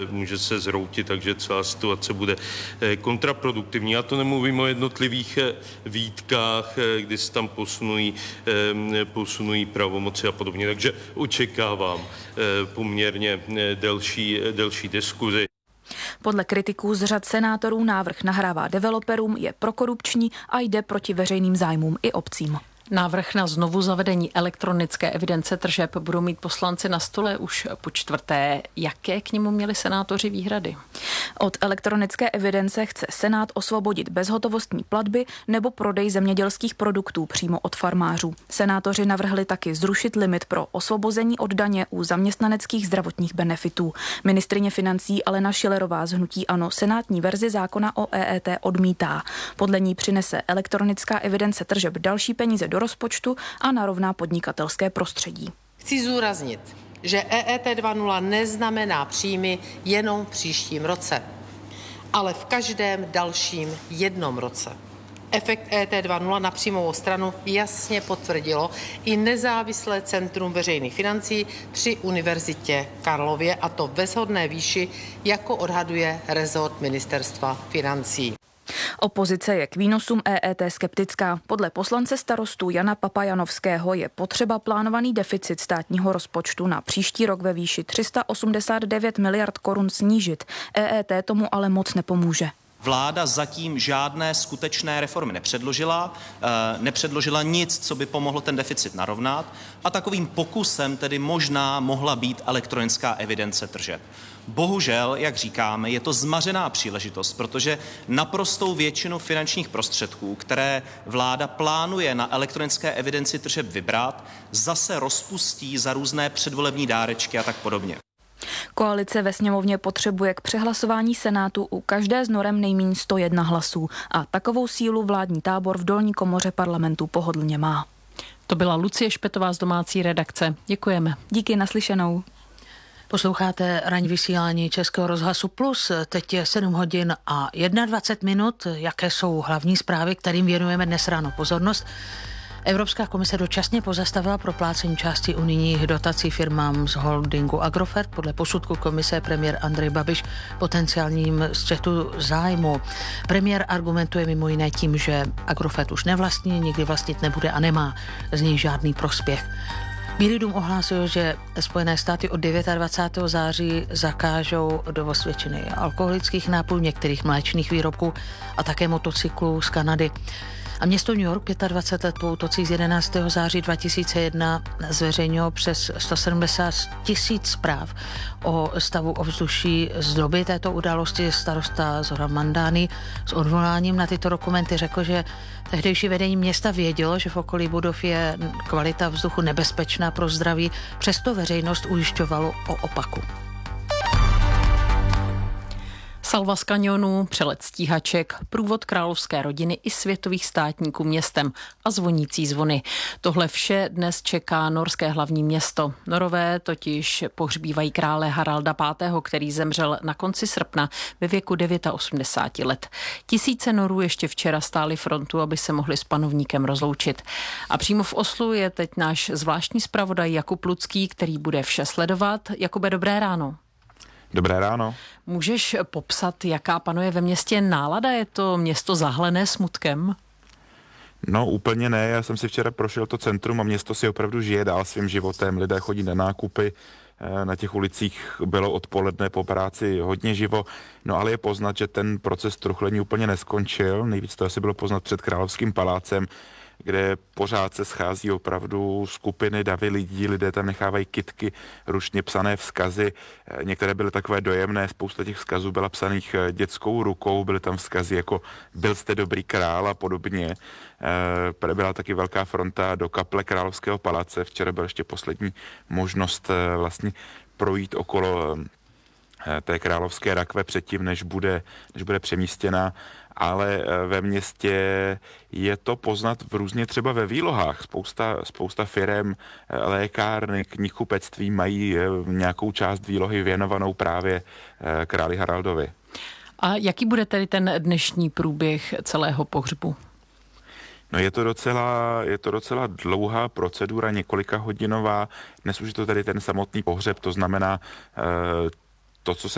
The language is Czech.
Může se zhroutit, takže celá situace bude kontraproduktivní. Já to nemluvím o jednotlivých výtkách, kdy se tam posunují pravomoci a podobně, takže očekávám poměrně delší diskuzi. Podle kritiků z řad senátorů návrh nahrává developerům, je prokorupční a jde proti veřejným zájmům i obcím. Návrh na znovu zavedení elektronické evidence tržeb budou mít poslanci na stole už po čtvrté. Jaké k němu měli senátoři výhrady? Od elektronické evidence chce Senát osvobodit bezhotovostní platby nebo prodej zemědělských produktů přímo od farmářů. Senátoři navrhli taky zrušit limit pro osvobození od daně u zaměstnaneckých zdravotních benefitů. Ministryně financí Alena Schillerová z hnutí ANO senátní verzi zákona o EET odmítá. Podle ní přinese elektronická evidence tržeb další peníze do rozpočtu a narovná podnikatelské prostředí. Chci zdůraznit, že EET 2.0 neznamená příjmy jenom v příštím roce, ale v každém dalším jednom roce. Efekt EET 2.0 na příjmovou stranu jasně potvrdilo i nezávislé Centrum veřejných financí při Univerzitě Karlově, a to ve shodné výši, jako odhaduje rezort Ministerstva financí. Opozice je k výnosům EET skeptická. Podle poslance Starostů Jana Papajanovského je potřeba plánovaný deficit státního rozpočtu na příští rok ve výši 389 miliard korun snížit. EET tomu ale moc nepomůže. Vláda zatím žádné skutečné reformy nepředložila nic, co by pomohlo ten deficit narovnat, a takovým pokusem tedy možná mohla být elektronická evidence tržeb. Bohužel, jak říkáme, je to zmařená příležitost, protože naprostou většinu finančních prostředků, které vláda plánuje na elektronické evidenci tržeb vybrat, zase rozpustí za různé předvolební dárečky a tak podobně. Koalice ve sněmovně potřebuje k přehlasování Senátu u každé z norem nejméně 101 hlasů a takovou sílu vládní tábor v dolní komoře parlamentu pohodlně má. To byla Lucie Špetová z domácí redakce. Děkujeme. Díky, naslyšenou. Posloucháte ranní vysílání Českého rozhlasu Plus. Teď je 7 hodin a 21 minut. Jaké jsou hlavní zprávy, kterým věnujeme dnes ráno pozornost? Evropská komise dočasně pozastavila proplácení části unijních dotací firmám z holdingu Agrofert. Podle posudku komise premiér Andrej Babiš potenciálním střetu zájmu. Premiér argumentuje mimo jiné tím, že Agrofert už nevlastní, nikdy vlastnit nebude a nemá z něj žádný prospěch. Bílý dům ohlásil, že Spojené státy od 29. září zakážou dovoz většiny alkoholických nápojů, některých mléčných výrobků a také motocyklů z Kanady. A město New York 25 let po útocích z 11. září 2001 zveřejnilo přes 170 000 zpráv o stavu ovzduší z doby této události. Starosta Zoran Mandány s odvoláním na tyto dokumenty řekl, že tehdejší vedení města vědělo, že v okolí budov je kvalita vzduchu nebezpečná pro zdraví, přesto veřejnost ujišťovalo o opaku. Salva z kanionů, přelet stíhaček, průvod královské rodiny i světových státníků městem a zvonící zvony. Tohle vše dnes čeká norské hlavní město. Norové totiž pohřbívají krále Haralda V., který zemřel na konci srpna ve věku 89 let. Tisíce Norů ještě včera stáli frontu, aby se mohli s panovníkem rozloučit. A přímo v Oslu je teď náš zvláštní zpravodaj Jakub Lucký, který bude vše sledovat. Jakube, dobré ráno. Dobré ráno. Můžeš popsat, jaká panuje ve městě nálada? Je to město zahlené smutkem? No úplně ne, já jsem si včera prošel to centrum a město si opravdu žije dál svým životem. Lidé chodí na nákupy, na těch ulicích bylo odpoledne po práci hodně živo, no ale je poznat, že ten proces truchlení úplně neskončil. Nejvíc to asi bylo poznat před Královským palácem, kde pořád se schází opravdu skupiny, davy lidí, lidé tam nechávají kytky, ručně psané vzkazy. Některé byly takové dojemné, spousta těch vzkazů byla psaných dětskou rukou, byly tam vzkazy jako byl jste dobrý král a podobně. Byla taky velká fronta do kaple Královského paláce, včera byla ještě poslední možnost vlastně projít okolo té královské rakve předtím, než bude přemístěna, ale ve městě je to poznat v různě třeba ve výlohách. Spousta firem, lékárny, knihkupectví mají nějakou část výlohy věnovanou právě králi Haraldovi. A jaký bude tedy ten dnešní průběh celého pohřbu? No je to docela dlouhá procedura, několika hodinová. Dnes už je to tedy ten samotný pohřeb, to znamená to, co se